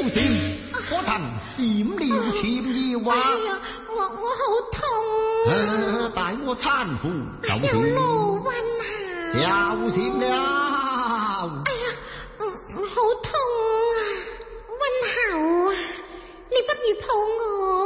善，可曾閃了潛腰啊？ 哎呀，我好痛啊！ 大我參夫就有是路暈啊！ 有閃了。 哎